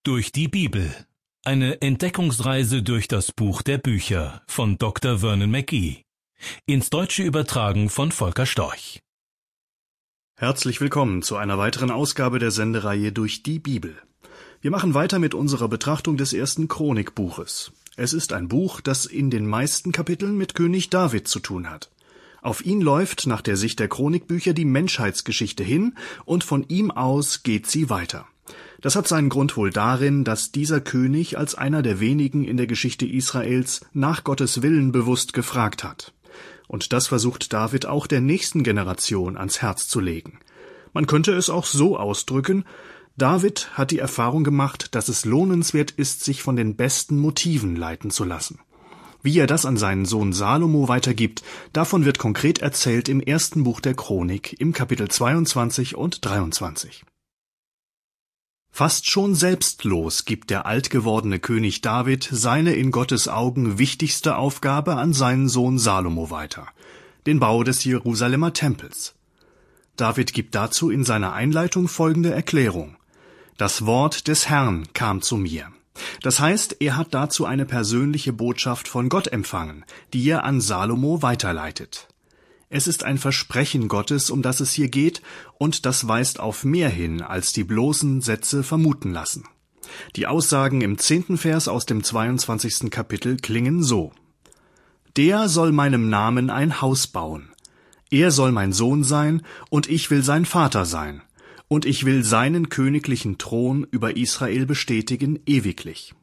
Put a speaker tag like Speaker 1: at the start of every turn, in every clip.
Speaker 1: Durch die Bibel. Eine Entdeckungsreise durch das Buch der Bücher von Dr. Vernon McGee. Ins Deutsche übertragen von Volker Storch.
Speaker 2: Herzlich willkommen zu einer weiteren Ausgabe der Sendereihe Durch die Bibel. Wir machen weiter mit unserer Betrachtung des ersten Chronikbuches. Es ist ein Buch, das in den meisten Kapiteln mit König David zu tun hat. Auf ihn läuft nach der Sicht der Chronikbücher die Menschheitsgeschichte hin und von ihm aus geht sie weiter. Das hat seinen Grund wohl darin, dass dieser König als einer der wenigen in der Geschichte Israels nach Gottes Willen bewusst gefragt hat. Und das versucht David auch der nächsten Generation ans Herz zu legen. Man könnte es auch so ausdrücken: David hat die Erfahrung gemacht, dass es lohnenswert ist, sich von den besten Motiven leiten zu lassen. Wie er das an seinen Sohn Salomo weitergibt, davon wird konkret erzählt im ersten Buch der Chronik, im Kapitel 22 und 23. Fast schon selbstlos gibt der altgewordene König David seine in Gottes Augen wichtigste Aufgabe an seinen Sohn Salomo weiter: den Bau des Jerusalemer Tempels. David gibt dazu in seiner Einleitung folgende Erklärung: Das Wort des Herrn kam zu mir. Das heißt, er hat dazu eine persönliche Botschaft von Gott empfangen, die er an Salomo weiterleitet. Es ist ein Versprechen Gottes, um das es hier geht, und das weist auf mehr hin, als die bloßen Sätze vermuten lassen. Die Aussagen im 10. Vers aus dem 22. Kapitel klingen so: Der soll meinem Namen ein Haus bauen. Er soll mein Sohn sein, und ich will sein Vater sein. Und ich will seinen königlichen Thron über Israel bestätigen ewiglich.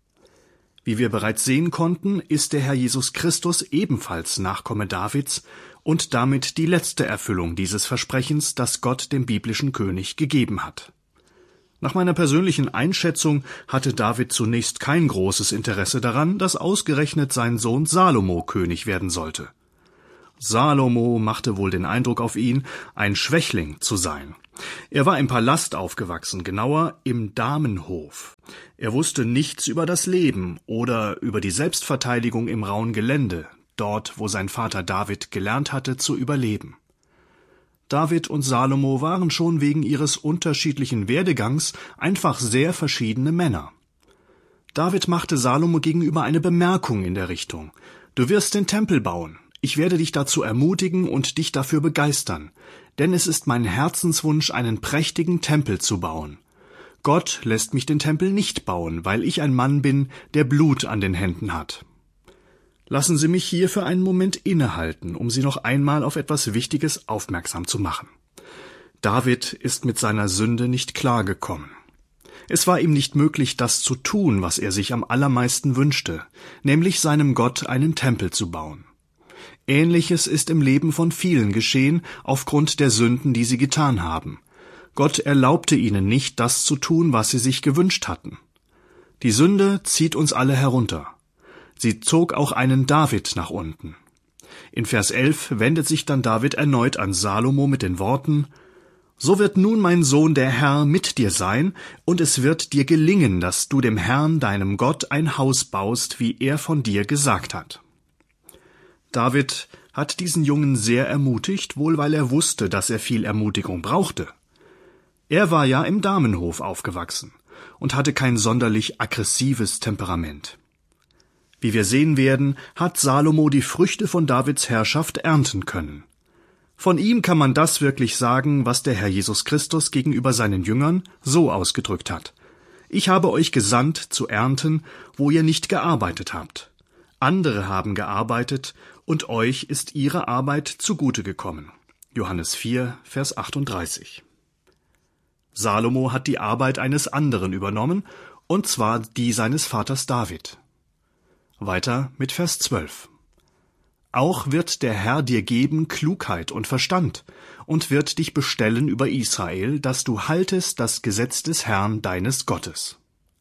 Speaker 2: Wie wir bereits sehen konnten, ist der Herr Jesus Christus ebenfalls Nachkomme Davids und damit die letzte Erfüllung dieses Versprechens, das Gott dem biblischen König gegeben hat. Nach meiner persönlichen Einschätzung hatte David zunächst kein großes Interesse daran, dass ausgerechnet sein Sohn Salomo König werden sollte. Salomo machte wohl den Eindruck auf ihn, ein Schwächling zu sein. Er war im Palast aufgewachsen, genauer im Damenhof. Er wusste nichts über das Leben oder über die Selbstverteidigung im rauen Gelände, dort, wo sein Vater David gelernt hatte zu überleben. David und Salomo waren schon wegen ihres unterschiedlichen Werdegangs einfach sehr verschiedene Männer. David machte Salomo gegenüber eine Bemerkung in der Richtung: Du wirst den Tempel bauen. Ich werde dich dazu ermutigen und dich dafür begeistern, denn es ist mein Herzenswunsch, einen prächtigen Tempel zu bauen. Gott lässt mich den Tempel nicht bauen, weil ich ein Mann bin, der Blut an den Händen hat. Lassen Sie mich hier für einen Moment innehalten, um Sie noch einmal auf etwas Wichtiges aufmerksam zu machen. David ist mit seiner Sünde nicht klargekommen. Es war ihm nicht möglich, das zu tun, was er sich am allermeisten wünschte, nämlich seinem Gott einen Tempel zu bauen. Ähnliches ist im Leben von vielen geschehen, aufgrund der Sünden, die sie getan haben. Gott erlaubte ihnen nicht, das zu tun, was sie sich gewünscht hatten. Die Sünde zieht uns alle herunter. Sie zog auch einen David nach unten. In Vers 11 wendet sich dann David erneut an Salomo mit den Worten: So wird nun mein Sohn der Herr mit dir sein, und es wird dir gelingen, dass du dem Herrn, deinem Gott, ein Haus baust, wie er von dir gesagt hat. David hat diesen Jungen sehr ermutigt, wohl weil er wusste, dass er viel Ermutigung brauchte. Er war ja im Damenhof aufgewachsen und hatte kein sonderlich aggressives Temperament. Wie wir sehen werden, hat Salomo die Früchte von Davids Herrschaft ernten können. Von ihm kann man das wirklich sagen, was der Herr Jesus Christus gegenüber seinen Jüngern so ausgedrückt hat: Ich habe euch gesandt, zu ernten, wo ihr nicht gearbeitet habt. Andere haben gearbeitet, und euch ist ihre Arbeit zugute gekommen. Johannes 4, Vers 38. Salomo hat die Arbeit eines anderen übernommen, und zwar die seines Vaters David. Weiter mit Vers 12. Auch wird der Herr dir geben Klugheit und Verstand und wird dich bestellen über Israel, dass du haltest das Gesetz des Herrn deines Gottes.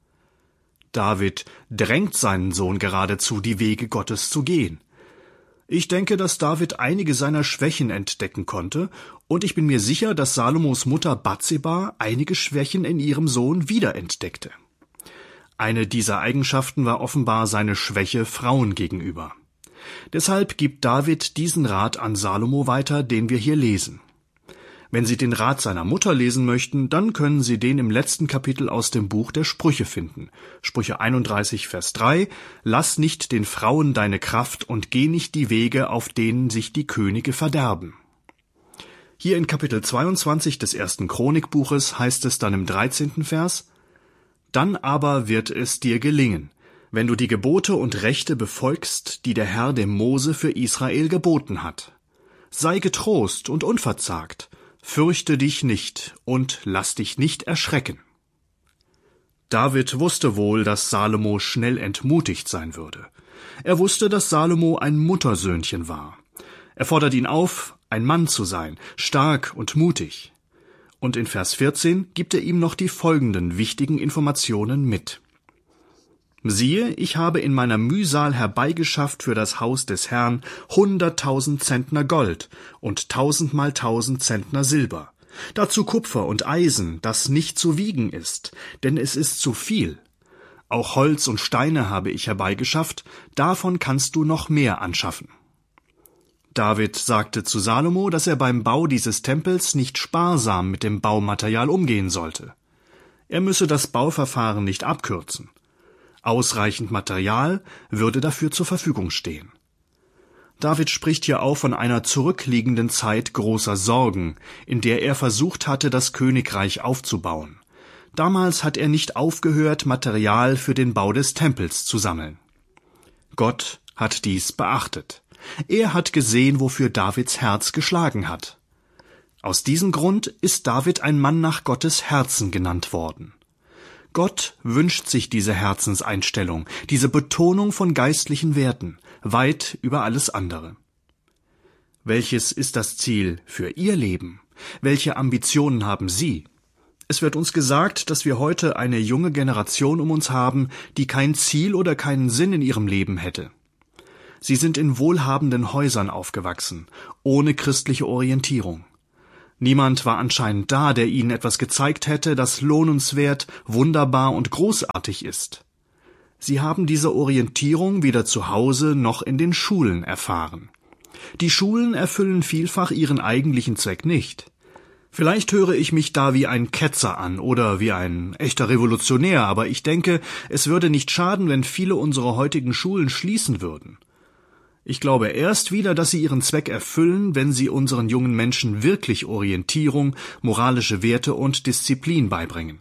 Speaker 2: David drängt seinen Sohn geradezu, die Wege Gottes zu gehen. Ich denke, dass David einige seiner Schwächen entdecken konnte, und ich bin mir sicher, dass Salomos Mutter Bathseba einige Schwächen in ihrem Sohn wiederentdeckte. Eine dieser Eigenschaften war offenbar seine Schwäche Frauen gegenüber. Deshalb gibt David diesen Rat an Salomo weiter, den wir hier lesen: Wenn Sie den Rat seiner Mutter lesen möchten, dann können Sie den im letzten Kapitel aus dem Buch der Sprüche finden. Sprüche 31, Vers 3: Lass nicht den Frauen deine Kraft und geh nicht die Wege, auf denen sich die Könige verderben. Hier in Kapitel 22 des ersten Chronikbuches heißt es dann im 13. Vers: Dann aber wird es dir gelingen, wenn du die Gebote und Rechte befolgst, die der Herr dem Mose für Israel geboten hat. Sei getrost und unverzagt, fürchte dich nicht und lass dich nicht erschrecken. David wusste wohl, dass Salomo schnell entmutigt sein würde. Er wusste, dass Salomo ein Muttersöhnchen war. Er fordert ihn auf, ein Mann zu sein, stark und mutig. Und in Vers 14 gibt er ihm noch die folgenden wichtigen Informationen mit. Siehe, ich habe in meiner Mühsal herbeigeschafft für das Haus des Herrn 100.000 Zentner Gold und 1000 mal 1000 Zentner Silber. Dazu Kupfer und Eisen, das nicht zu wiegen ist, denn es ist zu viel. Auch Holz und Steine habe ich herbeigeschafft, davon kannst du noch mehr anschaffen. David sagte zu Salomo, dass er beim Bau dieses Tempels nicht sparsam mit dem Baumaterial umgehen sollte. Er müsse das Bauverfahren nicht abkürzen. Ausreichend Material würde dafür zur Verfügung stehen. David spricht hier auch von einer zurückliegenden Zeit großer Sorgen, in der er versucht hatte, das Königreich aufzubauen. Damals hat er nicht aufgehört, Material für den Bau des Tempels zu sammeln. Gott hat dies beachtet. Er hat gesehen, wofür Davids Herz geschlagen hat. Aus diesem Grund ist David ein Mann nach Gottes Herzen genannt worden. Gott wünscht sich diese Herzenseinstellung, diese Betonung von geistlichen Werten, weit über alles andere. Welches ist das Ziel für Ihr Leben? Welche Ambitionen haben Sie? Es wird uns gesagt, dass wir heute eine junge Generation um uns haben, die kein Ziel oder keinen Sinn in ihrem Leben hätte. Sie sind in wohlhabenden Häusern aufgewachsen, ohne christliche Orientierung. Niemand war anscheinend da, der ihnen etwas gezeigt hätte, das lohnenswert, wunderbar und großartig ist. Sie haben diese Orientierung weder zu Hause noch in den Schulen erfahren. Die Schulen erfüllen vielfach ihren eigentlichen Zweck nicht. Vielleicht höre ich mich da wie ein Ketzer an oder wie ein echter Revolutionär, aber ich denke, es würde nicht schaden, wenn viele unserer heutigen Schulen schließen würden. Ich glaube erst wieder, dass sie ihren Zweck erfüllen, wenn sie unseren jungen Menschen wirklich Orientierung, moralische Werte und Disziplin beibringen.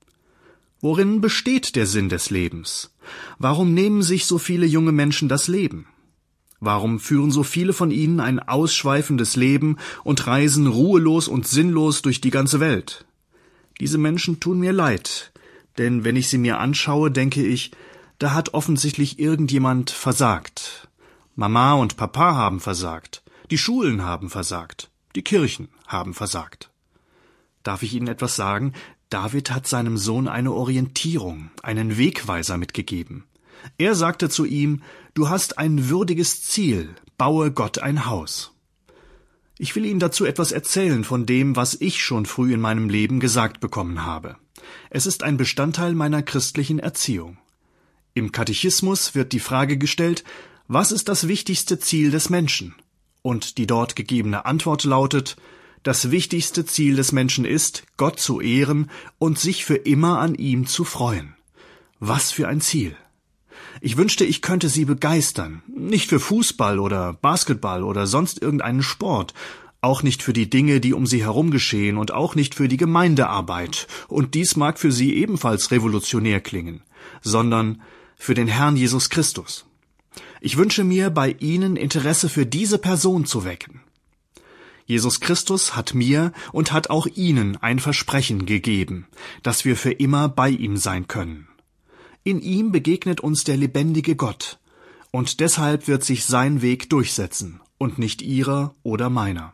Speaker 2: Worin besteht der Sinn des Lebens? Warum nehmen sich so viele junge Menschen das Leben? Warum führen so viele von ihnen ein ausschweifendes Leben und reisen ruhelos und sinnlos durch die ganze Welt? Diese Menschen tun mir leid, denn wenn ich sie mir anschaue, denke ich, da hat offensichtlich irgendjemand versagt. Mama und Papa haben versagt, die Schulen haben versagt, die Kirchen haben versagt. Darf ich Ihnen etwas sagen? David hat seinem Sohn eine Orientierung, einen Wegweiser mitgegeben. Er sagte zu ihm, du hast ein würdiges Ziel, baue Gott ein Haus. Ich will Ihnen dazu etwas erzählen von dem, was ich schon früh in meinem Leben gesagt bekommen habe. Es ist ein Bestandteil meiner christlichen Erziehung. Im Katechismus wird die Frage gestellt, was ist das wichtigste Ziel des Menschen? Und die dort gegebene Antwort lautet, das wichtigste Ziel des Menschen ist, Gott zu ehren und sich für immer an ihm zu freuen. Was für ein Ziel! Ich wünschte, ich könnte Sie begeistern, nicht für Fußball oder Basketball oder sonst irgendeinen Sport, auch nicht für die Dinge, die um Sie herum geschehen und auch nicht für die Gemeindearbeit, und dies mag für Sie ebenfalls revolutionär klingen, sondern für den Herrn Jesus Christus. Ich wünsche mir, bei Ihnen Interesse für diese Person zu wecken. Jesus Christus hat mir und hat auch Ihnen ein Versprechen gegeben, dass wir für immer bei ihm sein können. In ihm begegnet uns der lebendige Gott, und deshalb wird sich sein Weg durchsetzen und nicht Ihrer oder meiner.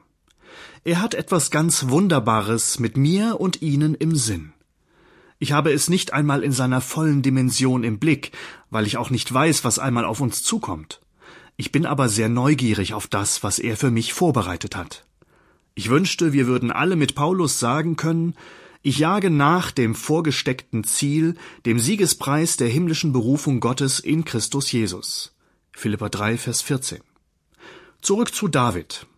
Speaker 2: Er hat etwas ganz Wunderbares mit mir und Ihnen im Sinn. Ich habe es nicht einmal in seiner vollen Dimension im Blick, weil ich auch nicht weiß, was einmal auf uns zukommt. Ich bin aber sehr neugierig auf das, was er für mich vorbereitet hat. Ich wünschte, wir würden alle mit Paulus sagen können, ich jage nach dem vorgesteckten Ziel, dem Siegespreis der himmlischen Berufung Gottes in Christus Jesus. Philipper 3, Vers 14. Zurück zu David.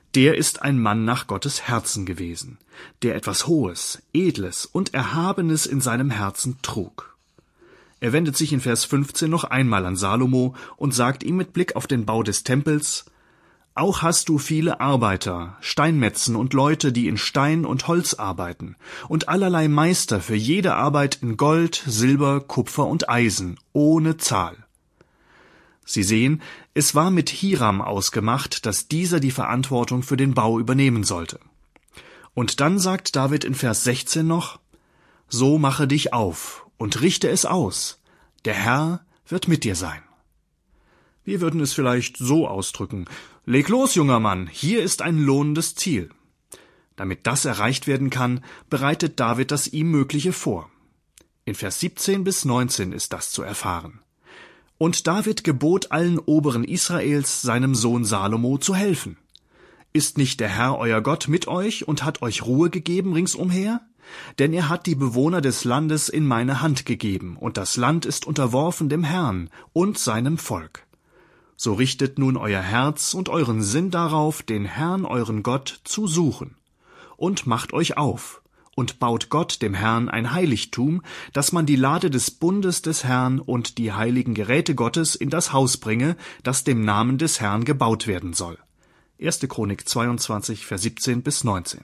Speaker 2: Der ist ein Mann nach Gottes Herzen gewesen, der etwas Hohes, Edles und Erhabenes in seinem Herzen trug. Er wendet sich in Vers 15 noch einmal an Salomo und sagt ihm mit Blick auf den Bau des Tempels: Auch hast du viele Arbeiter, Steinmetzen und Leute, die in Stein und Holz arbeiten, und allerlei Meister für jede Arbeit in Gold, Silber, Kupfer und Eisen, ohne Zahl. Sie sehen, es war mit Hiram ausgemacht, dass dieser die Verantwortung für den Bau übernehmen sollte. Und dann sagt David in Vers 16 noch: So mache dich auf und richte es aus, der Herr wird mit dir sein. Wir würden es vielleicht so ausdrücken: Leg los, junger Mann, hier ist ein lohnendes Ziel. Damit das erreicht werden kann, bereitet David das ihm Mögliche vor. In Vers 17 bis 19 ist das zu erfahren. Und David gebot allen Oberen Israels, seinem Sohn Salomo zu helfen. Ist nicht der Herr euer Gott mit euch und hat euch Ruhe gegeben ringsumher? Denn er hat die Bewohner des Landes in meine Hand gegeben, und das Land ist unterworfen dem Herrn und seinem Volk. So richtet nun euer Herz und euren Sinn darauf, den Herrn euren Gott zu suchen. Und macht euch auf und baut Gott dem Herrn ein Heiligtum, dass man die Lade des Bundes des Herrn und die heiligen Geräte Gottes in das Haus bringe, das dem Namen des Herrn gebaut werden soll. 1. Chronik 22, Vers 17 bis 19.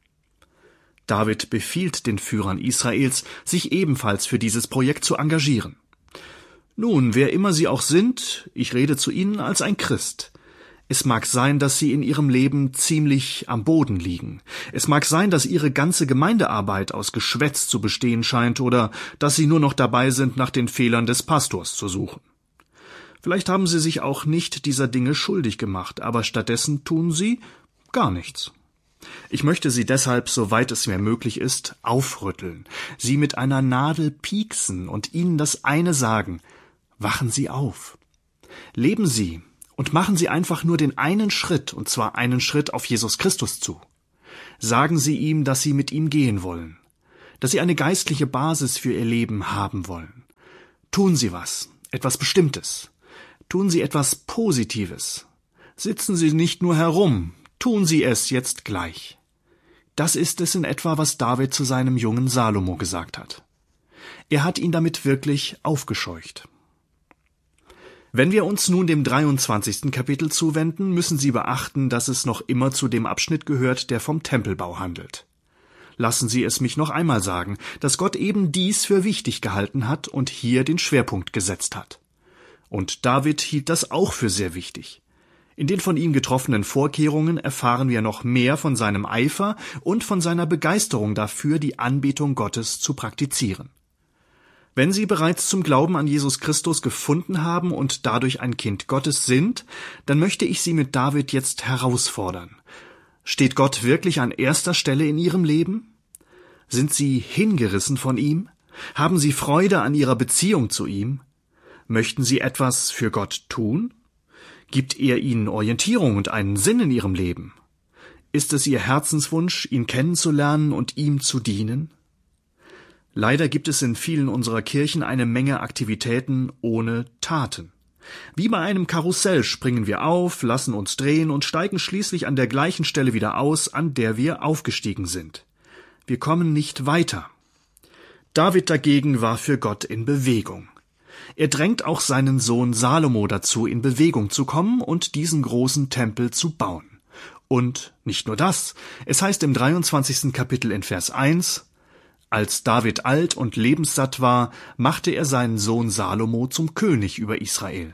Speaker 2: David befiehlt den Führern Israels, sich ebenfalls für dieses Projekt zu engagieren. Nun, wer immer sie auch sind, ich rede zu ihnen als ein Christ. Es mag sein, dass sie in ihrem Leben ziemlich am Boden liegen. Es mag sein, dass ihre ganze Gemeindearbeit aus Geschwätz zu bestehen scheint oder dass sie nur noch dabei sind, nach den Fehlern des Pastors zu suchen. Vielleicht haben sie sich auch nicht dieser Dinge schuldig gemacht, aber stattdessen tun sie gar nichts. Ich möchte sie deshalb, soweit es mir möglich ist, aufrütteln, sie mit einer Nadel pieksen und ihnen das eine sagen: Wachen Sie auf. Leben Sie und machen Sie einfach nur den einen Schritt, und zwar einen Schritt auf Jesus Christus zu. Sagen Sie ihm, dass Sie mit ihm gehen wollen, dass Sie eine geistliche Basis für Ihr Leben haben wollen. Tun Sie was, etwas Bestimmtes. Tun Sie etwas Positives. Sitzen Sie nicht nur herum, tun Sie es jetzt gleich. Das ist es in etwa, was David zu seinem jungen Salomo gesagt hat. Er hat ihn damit wirklich aufgescheucht. Wenn wir uns nun dem 23. Kapitel zuwenden, müssen Sie beachten, dass es noch immer zu dem Abschnitt gehört, der vom Tempelbau handelt. Lassen Sie es mich noch einmal sagen, dass Gott eben dies für wichtig gehalten hat und hier den Schwerpunkt gesetzt hat. Und David hielt das auch für sehr wichtig. In den von ihm getroffenen Vorkehrungen erfahren wir noch mehr von seinem Eifer und von seiner Begeisterung dafür, die Anbetung Gottes zu praktizieren. Wenn Sie bereits zum Glauben an Jesus Christus gefunden haben und dadurch ein Kind Gottes sind, dann möchte ich Sie mit David jetzt herausfordern. Steht Gott wirklich an erster Stelle in Ihrem Leben? Sind Sie hingerissen von ihm? Haben Sie Freude an Ihrer Beziehung zu ihm? Möchten Sie etwas für Gott tun? Gibt er Ihnen Orientierung und einen Sinn in Ihrem Leben? Ist es Ihr Herzenswunsch, ihn kennenzulernen und ihm zu dienen? Leider gibt es in vielen unserer Kirchen eine Menge Aktivitäten ohne Taten. Wie bei einem Karussell springen wir auf, lassen uns drehen und steigen schließlich an der gleichen Stelle wieder aus, an der wir aufgestiegen sind. Wir kommen nicht weiter. David dagegen war für Gott in Bewegung. Er drängt auch seinen Sohn Salomo dazu, in Bewegung zu kommen und diesen großen Tempel zu bauen. Und nicht nur das, es heißt im 23. Kapitel in Vers 1: Als David alt und lebenssatt war, machte er seinen Sohn Salomo zum König über Israel.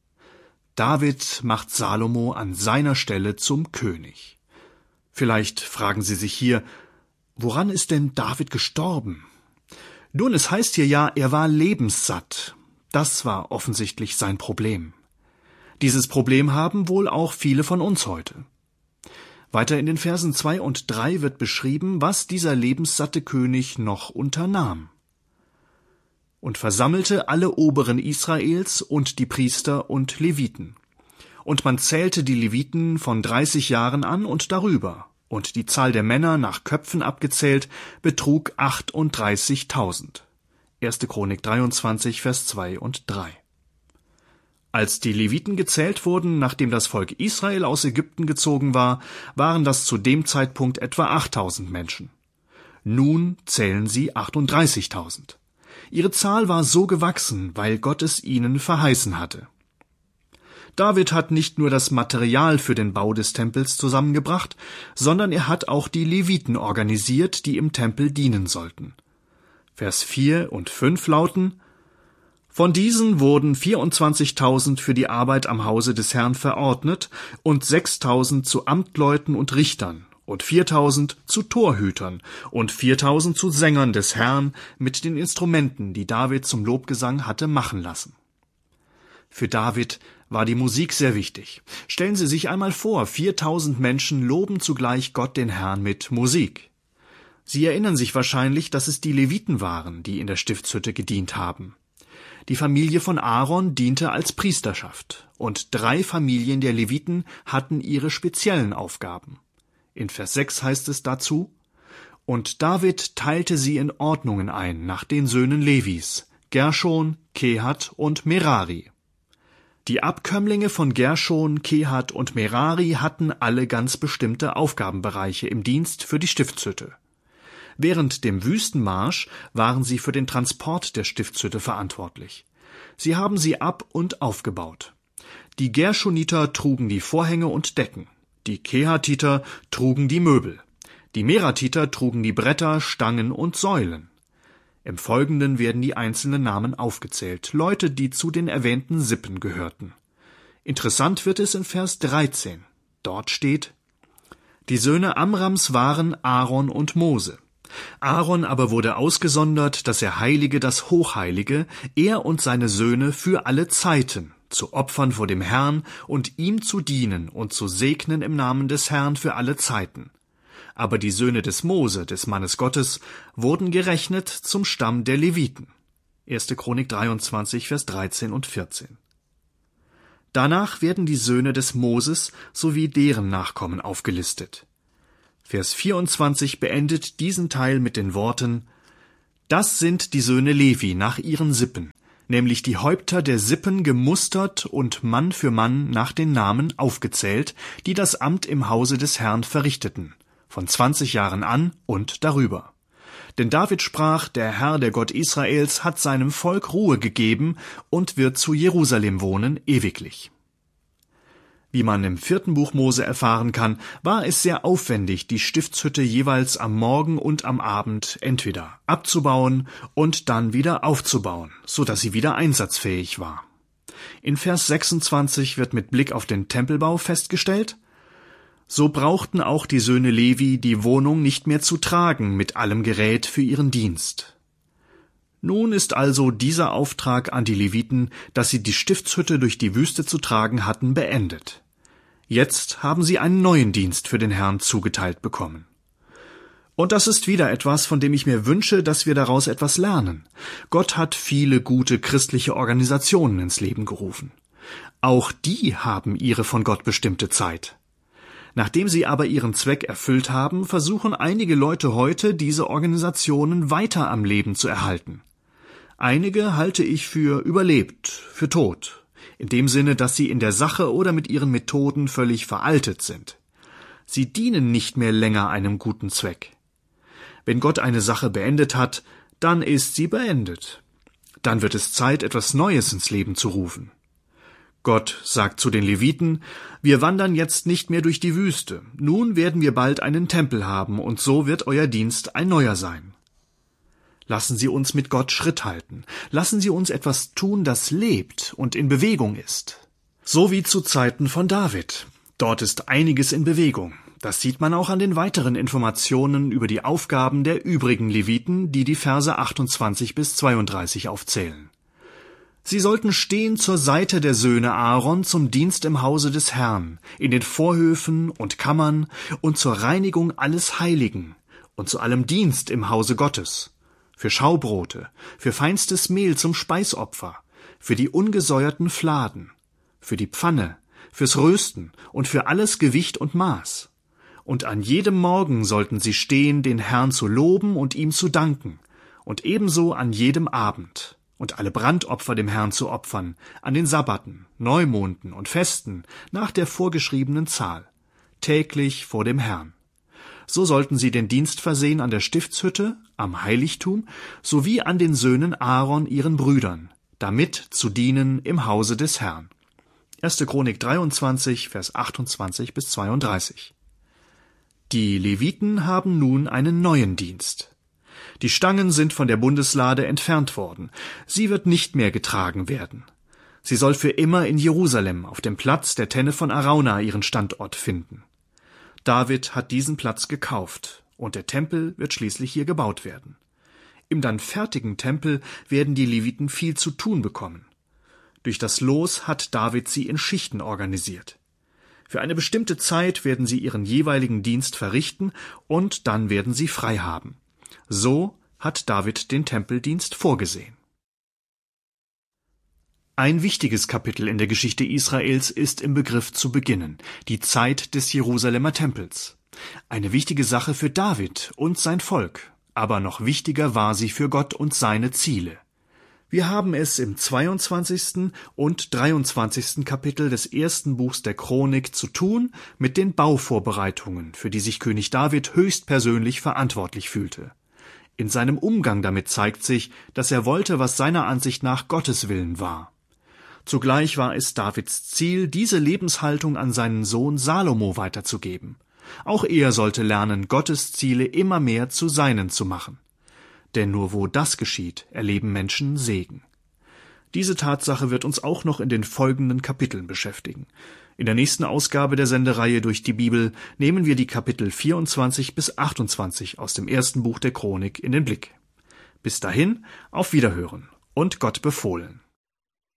Speaker 2: David macht Salomo an seiner Stelle zum König. Vielleicht fragen Sie sich hier: Woran ist denn David gestorben? Nun, es heißt hier ja, er war lebenssatt. Das war offensichtlich sein Problem. Dieses Problem haben wohl auch viele von uns heute. Weiter in den Versen 2 und 3 wird beschrieben, was dieser lebenssatte König noch unternahm. Und versammelte alle Oberen Israels und die Priester und Leviten. Und man zählte die Leviten von 30 Jahren an und darüber, und die Zahl der Männer nach Köpfen abgezählt betrug 38.000. 1. Chronik 23, Vers 2 und 3. Als die Leviten gezählt wurden, nachdem das Volk Israel aus Ägypten gezogen war, waren das zu dem Zeitpunkt etwa 8.000 Menschen. Nun zählen sie 38.000. Ihre Zahl war so gewachsen, weil Gott es ihnen verheißen hatte. David hat nicht nur das Material für den Bau des Tempels zusammengebracht, sondern er hat auch die Leviten organisiert, die im Tempel dienen sollten. Vers 4 und 5 lauten: Von diesen wurden 24.000 für die Arbeit am Hause des Herrn verordnet und 6.000 zu Amtleuten und Richtern und 4.000 zu Torhütern und 4.000 zu Sängern des Herrn mit den Instrumenten, die David zum Lobgesang hatte machen lassen. Für David war die Musik sehr wichtig. Stellen Sie sich einmal vor, 4.000 Menschen loben zugleich Gott den Herrn mit Musik. Sie erinnern sich wahrscheinlich, dass es die Leviten waren, die in der Stiftshütte gedient haben. Die Familie von Aaron diente als Priesterschaft, und 3 Familien der Leviten hatten ihre speziellen Aufgaben. In Vers 6 heißt es dazu: Und David teilte sie in Ordnungen ein nach den Söhnen Levis, Gerschon, Kehat und Merari. Die Abkömmlinge von Gerschon, Kehat und Merari hatten alle ganz bestimmte Aufgabenbereiche im Dienst für die Stiftshütte. Während dem Wüstenmarsch waren sie für den Transport der Stiftshütte verantwortlich. Sie haben sie ab- und aufgebaut. Die Gerschoniter trugen die Vorhänge und Decken. Die Kehatiter trugen die Möbel. Die Meratiter trugen die Bretter, Stangen und Säulen. Im Folgenden werden die einzelnen Namen aufgezählt, Leute, die zu den erwähnten Sippen gehörten. Interessant wird es in Vers 13. Dort steht: Die Söhne Amrams waren Aaron und Mose. Aaron aber wurde ausgesondert, dass er heilige das Hochheilige, er und seine Söhne für alle Zeiten, zu opfern vor dem Herrn und ihm zu dienen und zu segnen im Namen des Herrn für alle Zeiten. Aber die Söhne des Mose, des Mannes Gottes, wurden gerechnet zum Stamm der Leviten. 1. Chronik 23, Vers 13 und 14. Danach werden die Söhne des Moses sowie deren Nachkommen aufgelistet. Vers 24 beendet diesen Teil mit den Worten: Das sind die Söhne Levi nach ihren Sippen, nämlich die Häupter der Sippen gemustert und Mann für Mann nach den Namen aufgezählt, die das Amt im Hause des Herrn verrichteten, von 20 Jahren an und darüber. Denn David sprach: Der Herr, der Gott Israels, hat seinem Volk Ruhe gegeben und wird zu Jerusalem wohnen ewiglich. Wie man im 4. Buch Mose erfahren kann, war es sehr aufwendig, die Stiftshütte jeweils am Morgen und am Abend entweder abzubauen und dann wieder aufzubauen, so dass sie wieder einsatzfähig war. In Vers 26 wird mit Blick auf den Tempelbau festgestellt: So brauchten auch die Söhne Levi die Wohnung nicht mehr zu tragen mit allem Gerät für ihren Dienst. Nun ist also dieser Auftrag an die Leviten, dass sie die Stiftshütte durch die Wüste zu tragen hatten, beendet. Jetzt haben sie einen neuen Dienst für den Herrn zugeteilt bekommen. Und das ist wieder etwas, von dem ich mir wünsche, dass wir daraus etwas lernen. Gott hat viele gute christliche Organisationen ins Leben gerufen. Auch die haben ihre von Gott bestimmte Zeit. Nachdem sie aber ihren Zweck erfüllt haben, versuchen einige Leute heute, diese Organisationen weiter am Leben zu erhalten. Einige halte ich für überlebt, für tot, in dem Sinne, dass sie in der Sache oder mit ihren Methoden völlig veraltet sind. Sie dienen nicht mehr länger einem guten Zweck. Wenn Gott eine Sache beendet hat, dann ist sie beendet. Dann wird es Zeit, etwas Neues ins Leben zu rufen. Gott sagt zu den Leviten: Wir wandern jetzt nicht mehr durch die Wüste. Nun werden wir bald einen Tempel haben, und so wird euer Dienst ein neuer sein. Lassen Sie uns mit Gott Schritt halten. Lassen Sie uns etwas tun, das lebt und in Bewegung ist. So wie zu Zeiten von David. Dort ist einiges in Bewegung. Das sieht man auch an den weiteren Informationen über die Aufgaben der übrigen Leviten, die die Verse 28 bis 32 aufzählen. Sie sollten stehen zur Seite der Söhne Aaron zum Dienst im Hause des Herrn, in den Vorhöfen und Kammern und zur Reinigung alles Heiligen und zu allem Dienst im Hause Gottes, für Schaubrote, für feinstes Mehl zum Speisopfer, für die ungesäuerten Fladen, für die Pfanne, fürs Rösten und für alles Gewicht und Maß. Und an jedem Morgen sollten sie stehen, den Herrn zu loben und ihm zu danken, und ebenso an jedem Abend und alle Brandopfer dem Herrn zu opfern, an den Sabbaten, Neumonden und Festen, nach der vorgeschriebenen Zahl, täglich vor dem Herrn. So sollten sie den Dienst versehen an der Stiftshütte, am Heiligtum, sowie an den Söhnen Aaron ihren Brüdern, damit zu dienen im Hause des Herrn. 1. Chronik 23, Vers 28 bis 32. Die Leviten haben nun einen neuen Dienst. Die Stangen sind von der Bundeslade entfernt worden. Sie wird nicht mehr getragen werden. Sie soll für immer in Jerusalem auf dem Platz der Tenne von Arauna ihren Standort finden. David hat diesen Platz gekauft, und der Tempel wird schließlich hier gebaut werden. Im dann fertigen Tempel werden die Leviten viel zu tun bekommen. Durch das Los hat David sie in Schichten organisiert. Für eine bestimmte Zeit werden sie ihren jeweiligen Dienst verrichten, und dann werden sie frei haben. So hat David den Tempeldienst vorgesehen. Ein wichtiges Kapitel in der Geschichte Israels ist im Begriff zu beginnen, die Zeit des Jerusalemer Tempels. Eine wichtige Sache für David und sein Volk, aber noch wichtiger war sie für Gott und seine Ziele. Wir haben es im 22. und 23. Kapitel des ersten Buchs der Chronik zu tun mit den Bauvorbereitungen, für die sich König David höchstpersönlich verantwortlich fühlte. In seinem Umgang damit zeigt sich, dass er wollte, was seiner Ansicht nach Gottes Willen war. Zugleich war es Davids Ziel, diese Lebenshaltung an seinen Sohn Salomo weiterzugeben. Auch er sollte lernen, Gottes Ziele immer mehr zu seinen zu machen. Denn nur wo das geschieht, erleben Menschen Segen. Diese Tatsache wird uns auch noch in den folgenden Kapiteln beschäftigen. In der nächsten Ausgabe der Sendereihe durch die Bibel nehmen wir die Kapitel 24 bis 28 aus dem ersten Buch der Chronik in den Blick. Bis dahin, auf Wiederhören und Gott befohlen.